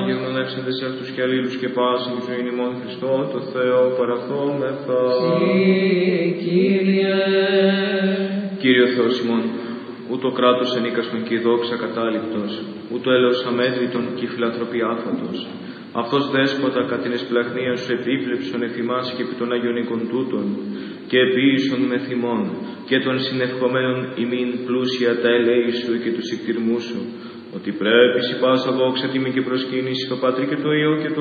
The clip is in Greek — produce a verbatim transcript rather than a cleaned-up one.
Αγίων έξαντες αυτούς και αλλήλους και πάσιν τη ζωήν ημών Χριστό, το Θεό παραθόμεθα. Κύριε. Κύριε Θεός ημών, ούτω κράτος ενίκαστον και η δόξα κατάληπτος, ούτω έλεος αμέτρητον και η φιλανθρωπή άφατος. Αυτός δέσποτα κατ' την εσπλαχνία σου επίπλεψον εφημάς και επί των Αγιών οίκων τούτων, και επίησον με θυμών, και των συνευχομένων ημίν πλούσια τα ελέη σου και του συκτηρμού σου, ότι πρέπει η πάσα δόξα τιμή και προσκύνηση το Πατρί και το Υιό και το